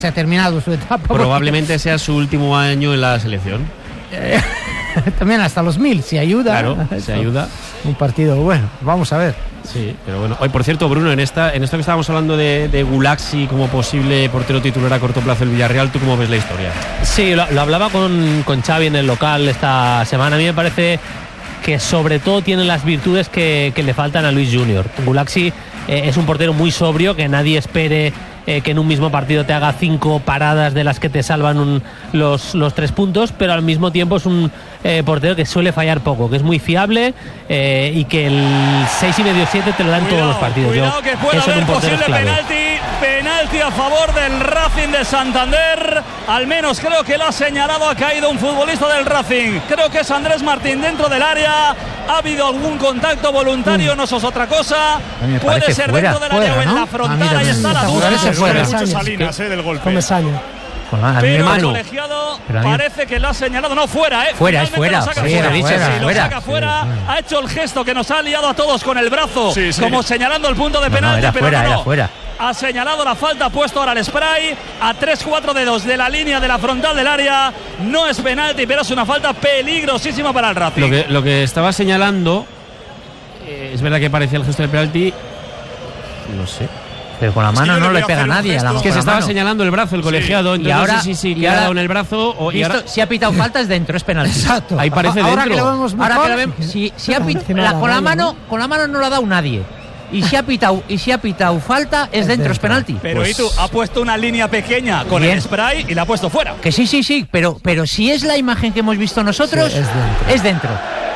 Se ha terminado su etapa. Probablemente sea su último año en la selección. También hasta los 1000, si ayuda. Claro, si ayuda. Un partido bueno, vamos a ver. Sí, pero bueno. Hoy, por cierto, Bruno, en esto que estábamos hablando de Gulaxi como posible portero titular a corto plazo del Villarreal, ¿tú cómo ves la historia? Sí, lo hablaba con Xavi en el local esta semana. A mí me parece que sobre todo tiene las virtudes que le faltan a Luis Junior. Gulaxi es un portero muy sobrio, que nadie espere que en un mismo partido te haga 5 paradas de las que te salvan los 3 puntos, pero al mismo tiempo es un portero que suele fallar poco, que es muy fiable y que el 6,5-7 te lo dan todos los partidos. Cuidado que puede haber posible penalti a favor del Racing de Santander. Al menos creo que lo ha señalado, ha caído un futbolista del Racing. Creo que es Andrés Martín dentro del área. Ha habido algún contacto voluntario, no sos otra cosa. Puede ser fuera, dentro del área o en la frontal, ahí está la duda. Salinas del golpe. Pero el colegiado parece que lo ha señalado. No, fuera, Fuera, es fuera. Lo saca fuera. Ha hecho el gesto que nos ha liado a todos con el brazo, como señalando el punto de penalti, pero no. Ha señalado la falta, ha puesto ahora el spray a 3-4 dedos de la línea de la frontal del área. No es penalti, pero es una falta peligrosísima para el Racing. Lo que estaba señalando, es verdad que parecía el gesto del penalti, no sé. Pero con la mano no le pega a nadie. Es que se estaba señalando el brazo el colegiado. Entonces, y ahora, no sé si le ha dado en el brazo o. Y ahora, si ha pitado falta es dentro, es penalti. Exacto. Ahí parece ahora dentro. Que lo vemos mejor, ahora que lo vemos, si ha pitado, con la mano no lo ha dado nadie. Y si ha pitado falta es dentro, es penalti. Pero Itu ha puesto una línea pequeña con el spray y la ha puesto fuera. Que sí, pero si es la imagen que hemos visto nosotros, es dentro.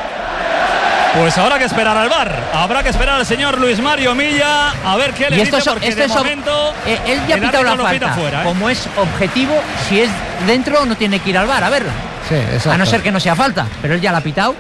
Pues habrá que esperar al VAR. Habrá que esperar al señor Luis Mario Milla a ver qué le dice, porque de momento él ya ha pitado la falta. Fuera, Como es objetivo, si es dentro no tiene que ir al VAR a verla. Sí, exacto. A no ser que no sea falta, pero él ya la ha pitado.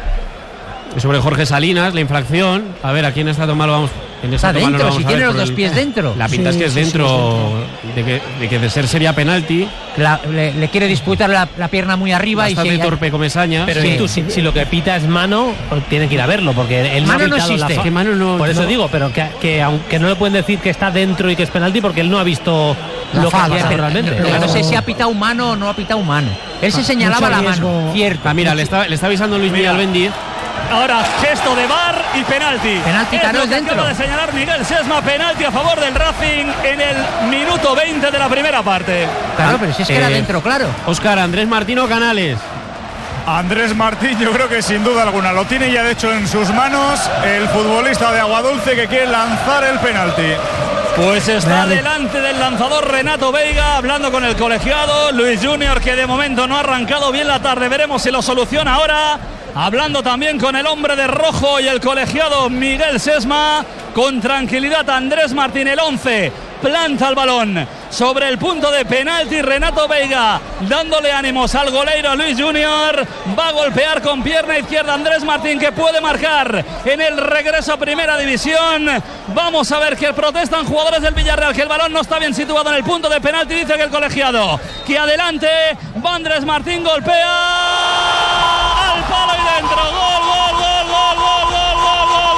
Y sobre Jorge Salinas, la infracción. A ver, aquí en esta toma lo vamos. Está dentro, si tiene los 2 pies dentro. La pinta es que es dentro, de que de ser sería penalti. Le quiere disputar la pierna muy arriba. Bastante y torpe Comesaña. Pero tú, si lo que pita es mano, tiene que ir a verlo, porque él mano no existe. Que mano no, por eso digo, pero que aunque no le pueden decir que está dentro y que es penalti, porque él no ha visto lo que ha pasado realmente. No sé si ha pitado mano o no ha pitado mano. Él se señalaba la mano. Cierto. Mira, le está avisando Luis Miguel Bendiz. Ahora gesto de VAR y penalti. Penalti, claro, es dentro. Acaba de señalar Miguel Sesma, penalti a favor del Racing en el minuto 20 de la primera parte. Claro, pero si es que era dentro, claro. Óscar, Andrés Martín o Canales. Andrés Martín, yo creo que sin duda alguna lo tiene ya de hecho en sus manos el futbolista de Aguadulce que quiere lanzar el penalti. Pues está delante del lanzador Renato Veiga, hablando con el colegiado Luis Junior, que de momento no ha arrancado bien la tarde. Veremos si lo soluciona ahora. Hablando también con el hombre de rojo y el colegiado Miguel Sesma. Con tranquilidad Andrés Martín, el 11, planta el balón sobre el punto de penalti. Renato Veiga dándole ánimos al goleiro Luis Junior. Va a golpear con pierna izquierda Andrés Martín, que puede marcar en el regreso a primera división. Vamos a ver que protestan jugadores del Villarreal, que el balón no está bien situado en el punto de penalti. Dice que el colegiado, que adelante va Andrés Martín, golpea al palo y dentro. Gol, gol, gol, gol, gol, gol, gol, gol,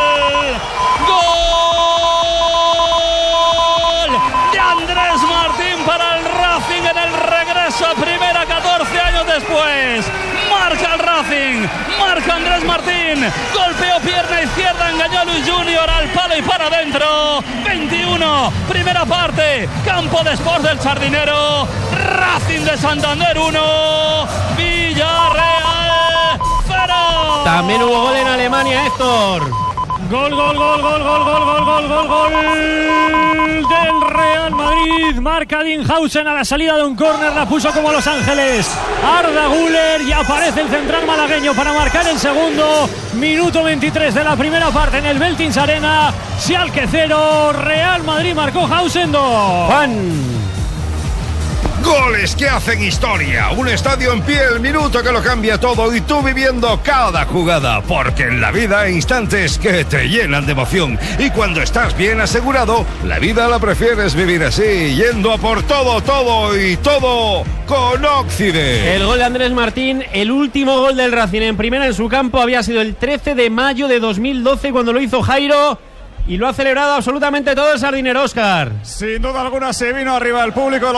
gol. Gol de Andrés Martín para el Racing en el regreso a primera 14 años después. Marca el Racing, marca Andrés Martín, golpeó pierna izquierda, engañó a Luis Junior al palo y para adentro. 21, primera parte, Campo de Sports del Sardinero, Racing de Santander 1, Villarreal 0. También hubo gol en Alemania, Héctor. Gol del Real Madrid. Marca Dinhausen a la salida de un córner, la puso como Los Ángeles Arda Güler y aparece el central malagueño para marcar el segundo. Minuto 23 de la primera parte en el Veltins Arena. Schalke 0, Real Madrid marcó, Hausen 2. Juan. Goles que hacen historia, un estadio en pie, el minuto que lo cambia todo y tú viviendo cada jugada, porque en la vida hay instantes que te llenan de emoción y cuando estás bien asegurado, la vida la prefieres vivir así, yendo a por todo con Occident. El gol de Andrés Martín, el último gol del Racing en primera en su campo había sido el 13 de mayo de 2012 cuando lo hizo Jairo y lo ha celebrado absolutamente todo el Sardinero, Óscar. Sin duda alguna se vino arriba el público.